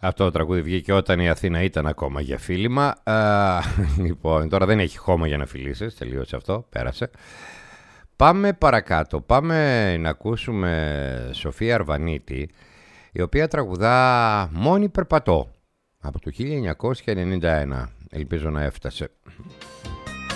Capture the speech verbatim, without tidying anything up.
Αυτό το τραγούδι βγήκε όταν η Αθήνα ήταν ακόμα για φίλημα. Α, λοιπόν, τώρα δεν έχει χώμα για να φιλήσεις. Τελείωσε αυτό, πέρασε. Πάμε παρακάτω. Πάμε να ακούσουμε Σοφία Αρβανίτη, η οποία τραγουδά «Μόνη περπατώ» από το χίλια εννιακόσια ενενήντα ένα. Ελπίζω να έφτασε.